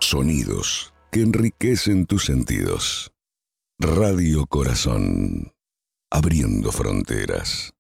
Sonidos que enriquecen tus sentidos. Radio Corazón. Abriendo fronteras.